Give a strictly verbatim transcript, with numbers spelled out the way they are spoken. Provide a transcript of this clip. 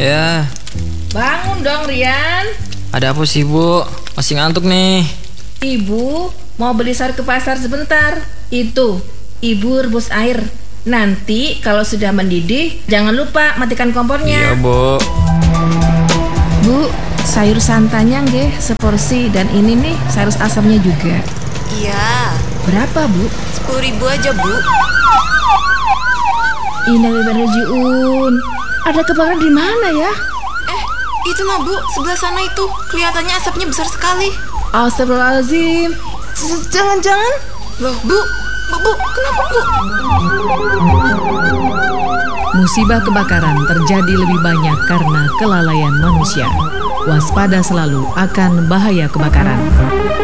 Ya. Bangun dong, Rian. Ada apa sih, Bu? Masih ngantuk nih. Ibu mau beli sayur ke pasar sebentar. Itu, Ibu rebus air. Nanti kalau sudah mendidih, jangan lupa matikan kompornya. Iya, Bu. Bu, sayur santanya nggih seporsi, dan ini nih sayur asamnya juga. Iya. Berapa, Bu? Sepuluh ribu aja, Bu. Innalillahi. Ada kebakaran di mana ya? Eh, itu mah, Bu, sebelah sana itu. Kelihatannya asapnya besar sekali. Astagfirullahaladzim. Jangan-jangan. Loh, Bu. Bu, Bu, kenapa, Bu? Musibah kebakaran terjadi lebih banyak karena kelalaian manusia. Waspada selalu akan bahaya kebakaran.